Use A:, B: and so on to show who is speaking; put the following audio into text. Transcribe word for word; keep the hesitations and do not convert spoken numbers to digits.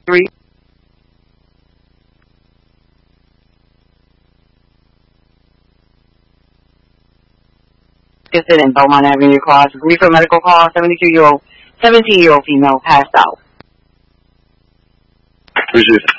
A: Three. In Beaumont Avenue across Reefer Medical Call, seventy-two-year-old, seventeen-year-old female passed out.
B: Appreciate it.